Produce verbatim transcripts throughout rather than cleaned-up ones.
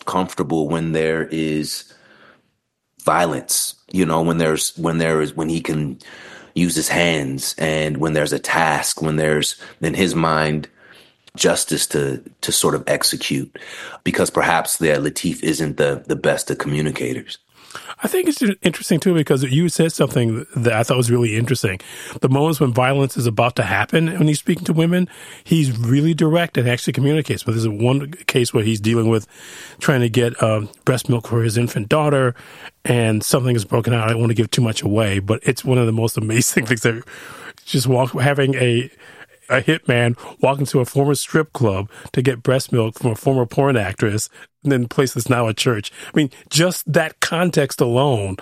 comfortable when there is violence, you know, when there's when there is when he can use his hands, and when there's a task, when there's, in his mind, justice to to sort of execute, because perhaps the Lateef isn't the the best of communicators. I think it's interesting, too, because you said something that I thought was really interesting. The moments when violence is about to happen, when he's speaking to women, he's really direct and actually communicates. But there's one case where he's dealing with trying to get um, breast milk for his infant daughter, and something is broken out. I don't want to give too much away, but it's one of the most amazing things that just walk, having a a hitman walk into a former strip club to get breast milk from a former porn actress, and then place that's now a church. I mean, just that context alone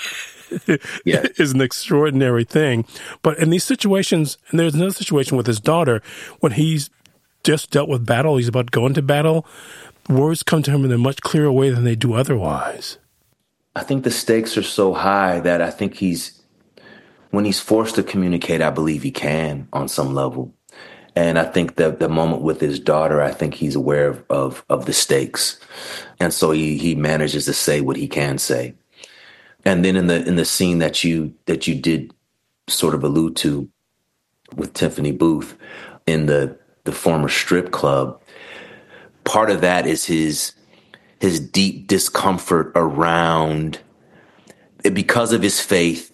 yeah. is an extraordinary thing. But in these situations, and there's another situation with his daughter, when he's just dealt with battle, he's about to go into battle, words come to him in a much clearer way than they do otherwise. I think the stakes are so high that I think he's, when he's forced to communicate, I believe he can on some level. And I think that the moment with his daughter, I think he's aware of, of, of the stakes. And so he, he manages to say what he can say. And then in the in the scene that you that you did sort of allude to with Tiffany Booth in the, the former strip club, part of that is his his deep discomfort around, because of his faith,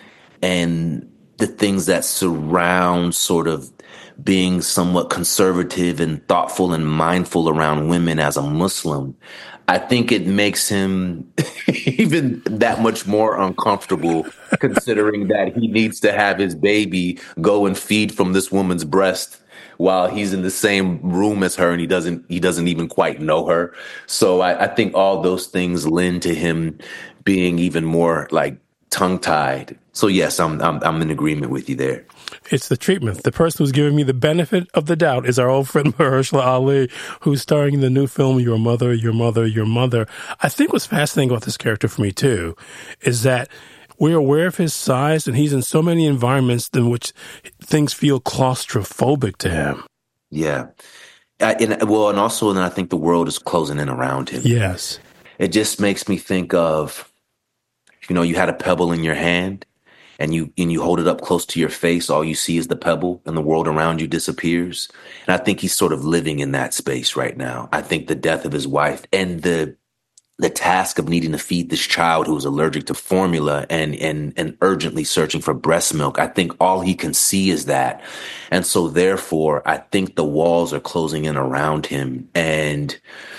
and the things that surround sort of being somewhat conservative and thoughtful and mindful around women as a Muslim. I think it makes him even that much more uncomfortable, considering that he needs to have his baby go and feed from this woman's breast while he's in the same room as her, and he doesn't he doesn't even quite know her. So I, I think all those things lend to him being even more like tongue-tied. So yes, I'm, I'm I'm in agreement with you there. It's the treatment. The person who's giving me the benefit of the doubt is our old friend Mahershala Ali, who's starring in the new film Your Mother, Your Mother, Your Mother. I think what's fascinating about this character for me too is that we're aware of his size, and he's in so many environments in which things feel claustrophobic to him. Yeah. I, and, well, and also, and I think the world is closing in around him. Yes. It just makes me think of, you know, you had a pebble in your hand, and you and you hold it up close to your face. All you see is the pebble, and the world around you disappears. And I think he's sort of living in that space right now. I think the death of his wife and the the task of needing to feed this child who is allergic to formula and and and urgently searching for breast milk, I think all he can see is that. And so therefore, I think the walls are closing in around him. And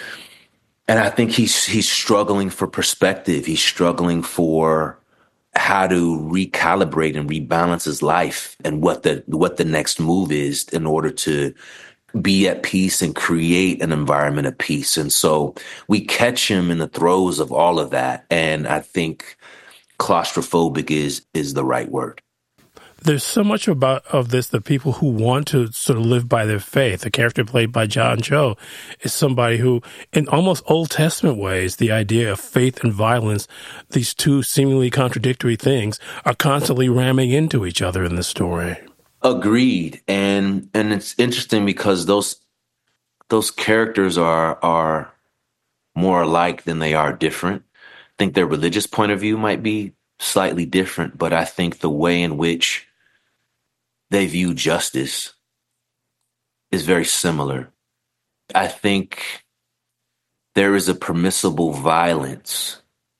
and I think he's he's struggling for perspective. He's struggling for how to recalibrate and rebalance his life, and what the what the next move is in order to be at peace and create an environment of peace. And so we catch him in the throes of all of that. And I think claustrophobic is is the right word. There's so much about of this that people who want to sort of live by their faith. The character played by John Cho is somebody who, in almost Old Testament ways, the idea of faith and violence, these two seemingly contradictory things, are constantly ramming into each other in the story. Agreed. And and it's interesting because those those characters are are more alike than they are different. I think their religious point of view might be slightly different, but I think the way in which they view justice is very similar. I think there is a permissible violence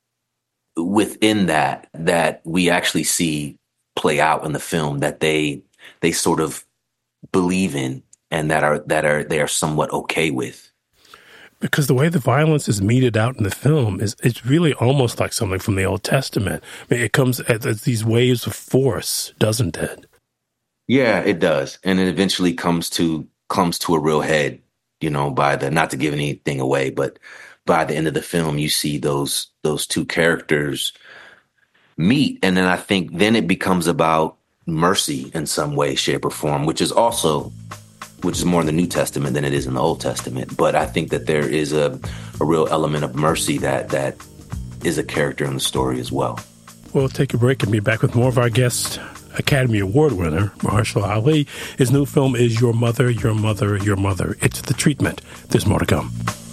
within that that we actually see play out in the film, that they they sort of believe in, and that are that are they are somewhat okay with. Because the way the violence is meted out in the film is it's really almost like something from the Old Testament. I mean, it comes as, as these waves of force, doesn't it? Yeah, it does. And it eventually comes to comes to a real head, you know, by the, not to give anything away, but by the end of the film, you see those those two characters meet. And then I think then it becomes about mercy in some way, shape, or form, which is also which is more in the New Testament than it is in the Old Testament. But I think that there is a, a real element of mercy that that is a character in the story as well. We'll take a break and be back with more of our guest, Academy Award winner, Mahershala Ali. His new film is Your Mother, Your Mother, Your Mother. It's The Treatment. There's more to come.